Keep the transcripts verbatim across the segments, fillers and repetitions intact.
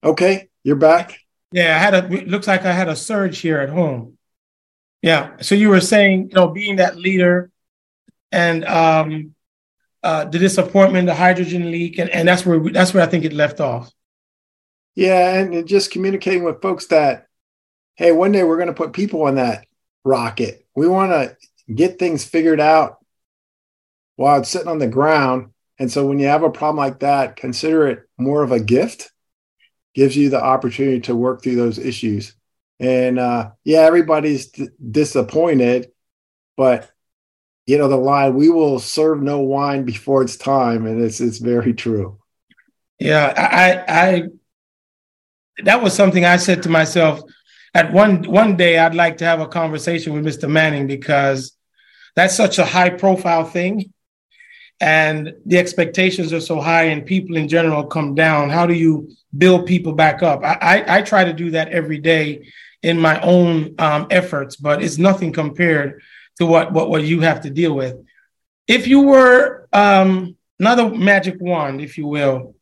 Okay, you're back. Yeah, I had a, it looks like I had a surge here at home. Yeah. So you were saying, you know, being that leader and um, uh, the disappointment, the hydrogen leak, and, and that's where we, that's where I think it left off. Yeah, and just communicating with folks that, hey, one day we're going to put people on that rocket. We want to get things figured out while it's sitting on the ground. And so when you have a problem like that, consider it more of a gift. Gives you the opportunity to work through those issues. And uh, yeah, everybody's d- disappointed, but you know, the line, we will serve no wine before it's time. And it's, it's very true. Yeah. I, I, that was something I said to myself at one, one day. I'd like to have a conversation with Mister Manning because that's such a high profile thing. And the expectations are so high and people in general come down. How do you build people back up? I, I, I try to do that every day in my own um, efforts, but it's nothing compared to what, what, what you have to deal with. If you were um, another magic wand, if you will,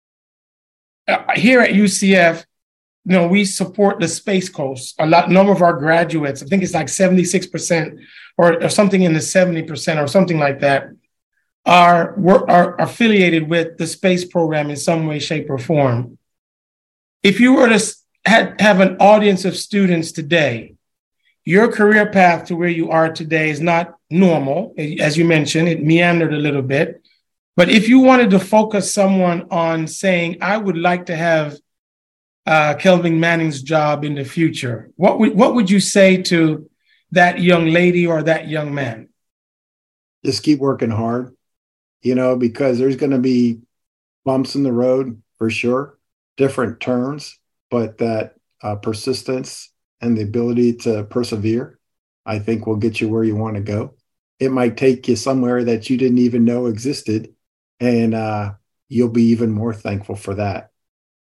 uh, here at U C F, you know, we support the Space Coast. A lot, number of our graduates, I think it's like seventy-six percent or, or something in the seventy percent or something like that, are, are affiliated with the space program in some way, shape, or form. If you were to have, have an audience of students today, your career path to where you are today is not normal. As you mentioned, it meandered a little bit. But if you wanted to focus someone on saying, I would like to have uh, Kelvin Manning's job in the future, what would, what would you say to that young lady or that young man? Just keep working hard. You know, because there's going to be bumps in the road for sure, different turns, but that uh, persistence and the ability to persevere, I think will get you where you want to go. It might take you somewhere that you didn't even know existed, and uh, you'll be even more thankful for that.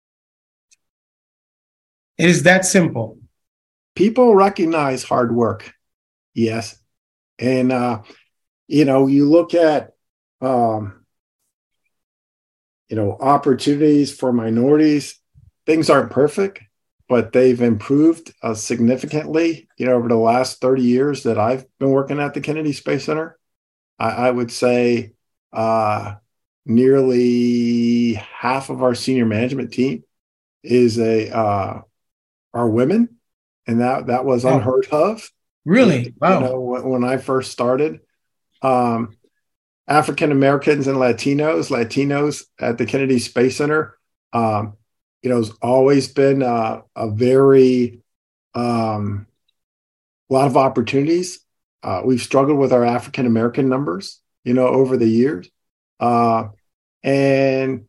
It is that simple. People recognize hard work. Yes. And, uh, you know, you look at, Um, you know, opportunities for minorities, things aren't perfect, but they've improved uh, significantly, you know, over the last thirty years that I've been working at the Kennedy Space Center. I, I would say uh, nearly half of our senior management team is a uh, are women, and that that was Oh, unheard of. really? You Wow. know, when, when I first started. Um, African Americans and Latinos, Latinos at the Kennedy Space Center, um, you know, has always been uh, a very um, lot of opportunities. Uh, we've struggled with our African American numbers, you know, over the years, uh, and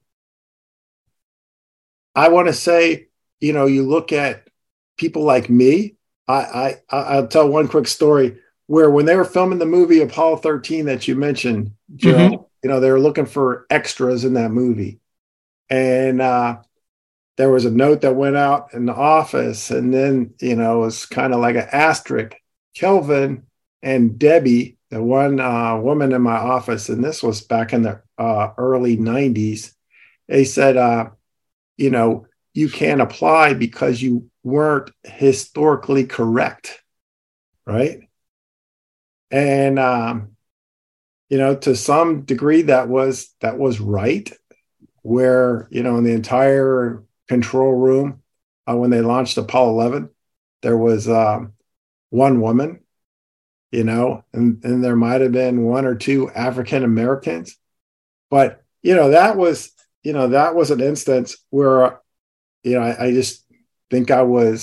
I want to say, you know, you look at people like me. I, I I'll tell one quick story where when they were filming the movie Apollo thirteen that you mentioned, Joe. Mm-hmm. You know, they were looking for extras in that movie. And uh, there was a note that went out in the office, and then, you know, it was kind of like an asterisk. Kelvin and Debbie, the one uh, woman in my office, and this was back in the uh, early nineties, they said, uh, you know, you can't apply because you weren't historically correct, right? And, um, you know, to some degree that was, that was right, where, you know, in the entire control room, uh, when they launched Apollo eleven, there was um, one woman, you know, and, and there might've been one or two African Americans, but, you know, that was, you know, that was an instance where, you know, I, I just think I was